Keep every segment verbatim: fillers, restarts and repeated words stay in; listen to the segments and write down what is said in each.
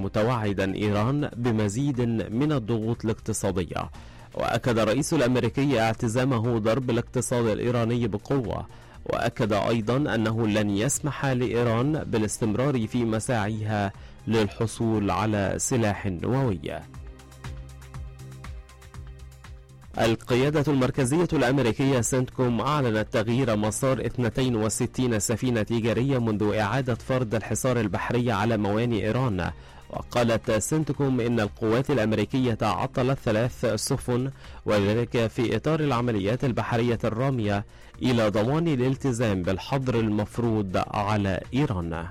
متوعدا إيران بمزيد من الضغوط الاقتصادية. وأكد الرئيس الأمريكي اعتزامه ضرب الاقتصاد الإيراني بقوة، وأكد أيضا أنه لن يسمح لإيران بالاستمرار في مساعيها للحصول على سلاح نووي. القيادة المركزية الأمريكية سنتكوم أعلنت تغيير مسار اثنتين وستين سفينة تجارية منذ إعادة فرض الحصار البحري على موانئ إيران. وقالت سنتكوم إن القوات الأمريكية عطلت ثلاث سفن، وذلك في إطار العمليات البحرية الرامية إلى ضمان الالتزام بالحظر المفروض على إيران.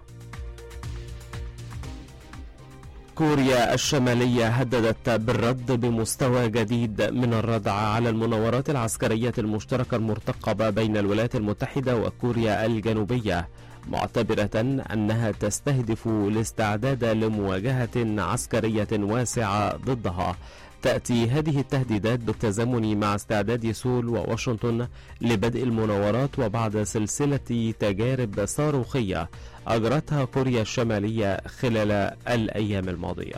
كوريا الشمالية هددت بالرد بمستوى جديد من الردع على المناورات العسكرية المشتركة المرتقبة بين الولايات المتحدة وكوريا الجنوبية، معتبرة أنها تستهدف الاستعداد لمواجهة عسكرية واسعة ضدها. تأتي هذه التهديدات بالتزامن مع استعداد سول وواشنطن لبدء المناورات، وبعد سلسلة تجارب صاروخية أجرتها كوريا الشمالية خلال الأيام الماضية.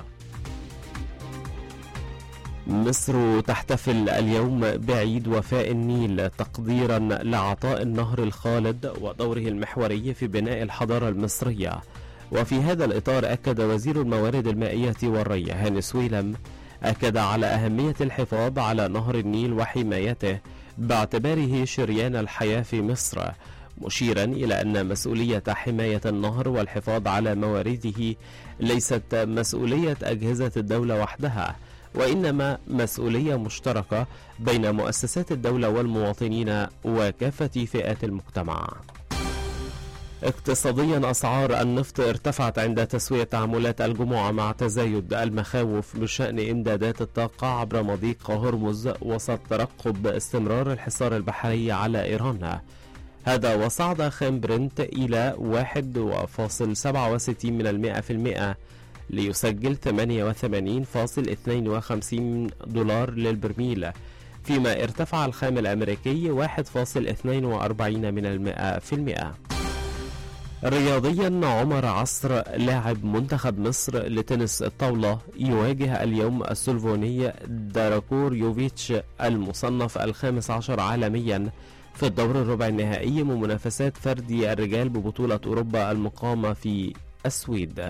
مصر تحتفل اليوم بعيد وفاء النيل تقديرا لعطاء النهر الخالد ودوره المحوري في بناء الحضارة المصرية. وفي هذا الإطار أكد وزير الموارد المائية والري هاني سويلم أكد على أهمية الحفاظ على نهر النيل وحمايته باعتباره شريان الحياة في مصر، مشيرا إلى أن مسؤولية حماية النهر والحفاظ على موارده ليست مسؤولية أجهزة الدولة وحدها، وإنما مسؤولية مشتركة بين مؤسسات الدولة والمواطنين وكافة فئات المجتمع. اقتصاديا، أسعار النفط ارتفعت عند تسوية تعاملات الجمعة مع تزايد المخاوف بشأن إمدادات الطاقة عبر مضيق هرمز وسط ترقب استمرار الحصار البحري على إيران. هذا وصعد خام برنت إلى واحد فاصل سبعة وستين من المئة في المئة ليسجل ثمانية وثمانين فاصل اثنين وخمسين دولار للبرميل، فيما ارتفع الخام الأمريكي واحد فاصل اثنين وأربعين من المئة في المئة. رياضيا، عمر عصر لاعب منتخب مصر لتنس الطاولة يواجه اليوم السلوفوني داراكور يوفيتش المصنف الخامس عشر عالميا في الدور الربع النهائي من منافسات فردي الرجال ببطولة أوروبا المقامة في السويد.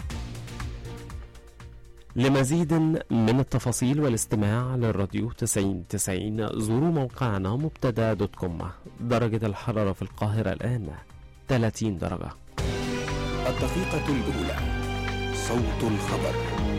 لمزيد من التفاصيل والاستماع للراديو تسعين تسعين زوروا موقعنا مبتدا دوت كوم. درجة الحرارة في القاهرة الآن ثلاثين درجة. الدقيقة الأولى، صوت الخبر.